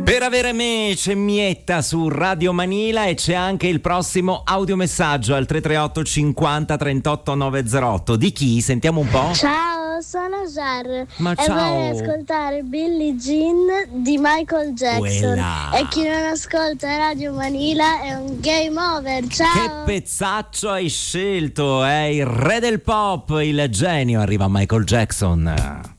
Per avere me c'è Mietta su Radio Manila e c'è anche il prossimo audiomessaggio al 338 50 38 908. Di chi? Sentiamo un po'. Ciao, sono Jar. Ma e ciao. vorrei ascoltare Billie Jean di Michael Jackson. Quella. E chi non ascolta Radio Manila è un game over. Ciao. Che pezzaccio hai scelto? È il re del pop, il genio. Arriva Michael Jackson.